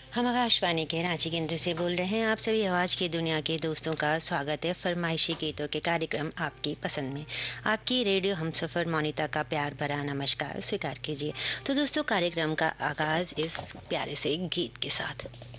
हम आकाशवाणी के रांची केंद्र से बोल रहे हैं। आप सभी आवाज की दुनिया के दोस्तों का स्वागत है फरमाइशी गीतों के कार्यक्रम आपकी पसंद में। आपकी रेडियो हमसफर मोनिता का प्यार भरा नमस्कार स्वीकार कीजिए। तो दोस्तों, कार्यक्रम का आगाज इस प्यारे से गीत के साथ।